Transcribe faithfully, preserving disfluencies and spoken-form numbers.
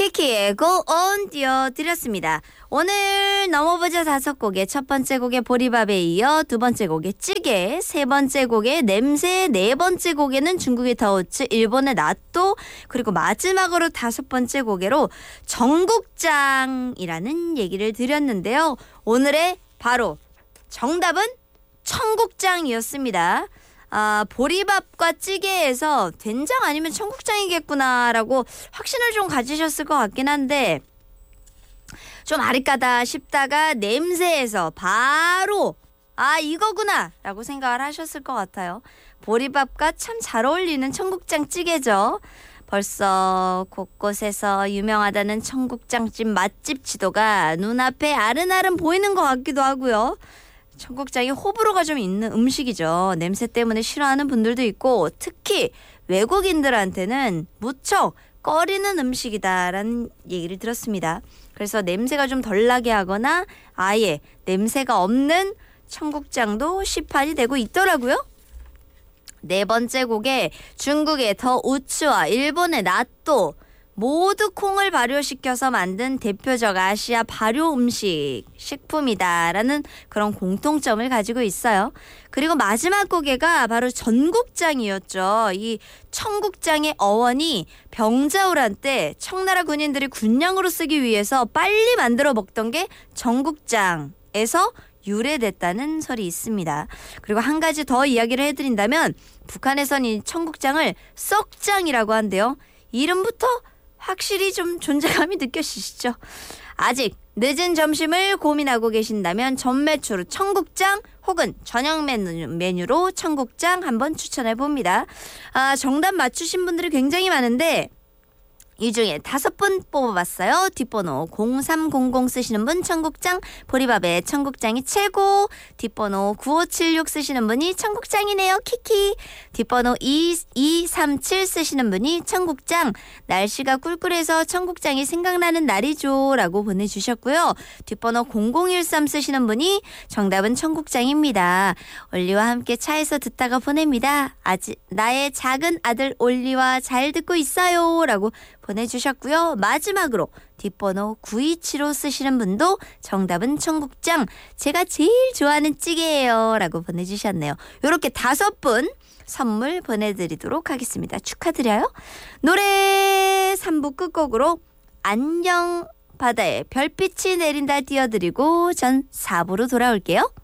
키키의 Go On 띄워드렸습니다. 오늘 넘어보자 다섯 곡의 첫 번째 곡의 보리밥에 이어 두 번째 곡의 찌개, 세 번째 곡의 냄새, 네 번째 곡에는 중국의 더우츠, 일본의 나또, 그리고 마지막으로 다섯 번째 곡으로 청국장이라는 얘기를 드렸는데요. 오늘의 바로 정답은 청국장이었습니다. 아, 보리밥과 찌개에서 된장 아니면 청국장이겠구나라고 확신을 좀 가지셨을 것 같긴 한데 좀 아릿까다 싶다가 냄새에서 바로 아 이거구나 라고 생각을 하셨을 것 같아요. 보리밥과 참 잘 어울리는 청국장 찌개죠. 벌써 곳곳에서 유명하다는 청국장집 맛집 지도가 눈앞에 아른아른 보이는 것 같기도 하고요. 청국장이 호불호가 좀 있는 음식이죠. 냄새 때문에 싫어하는 분들도 있고 특히 외국인들한테는 무척 꺼리는 음식이다라는 얘기를 들었습니다. 그래서 냄새가 좀 덜 나게 하거나 아예 냄새가 없는 청국장도 시판이 되고 있더라고요. 네 번째 곡에 중국의 더우츠와 일본의 나또 모두 콩을 발효시켜서 만든 대표적 아시아 발효 음식, 식품이다라는 그런 공통점을 가지고 있어요. 그리고 마지막 곡에가 바로 전국장이었죠. 이 청국장의 어원이 병자호란 때 청나라 군인들이 군량으로 쓰기 위해서 빨리 만들어 먹던 게 전국장에서 유래됐다는 설이 있습니다. 그리고 한 가지 더 이야기를 해드린다면 북한에선 이 청국장을 썩장이라고 한대요. 이름부터 확실히 좀 존재감이 느껴지시죠? 아직 늦은 점심을 고민하고 계신다면 전매추로 청국장 혹은 저녁 메뉴, 메뉴로 청국장 한번 추천해봅니다. 아, 정답 맞추신 분들이 굉장히 많은데 이 중에 다섯 분 뽑아봤어요. 뒷번호 공삼공공 쓰시는 분 청국장, 보리밥에 청국장이 최고. 뒷번호 구오칠육 쓰시는 분이 청국장이네요. 키키. 뒷번호 이이삼칠 쓰시는 분이 청국장, 날씨가 꿀꿀해서 청국장이 생각나는 날이죠 라고 보내주셨고요. 뒷번호 공공일삼 쓰시는 분이 정답은 청국장입니다. 올리와 함께 차에서 듣다가 보냅니다. 아직 나의 작은 아들 올리와 잘 듣고 있어요 라고 보내주셨고요. 마지막으로 뒷번호 구이칠오 쓰시는 분도 정답은 청국장, 제가 제일 좋아하는 찌개예요 라고 보내주셨네요. 이렇게 다섯 분 선물 보내드리도록 하겠습니다. 축하드려요. 노래 삼 부 끝곡으로 안녕 바다에 별빛이 내린다 띄워드리고 전 사 부로 돌아올게요.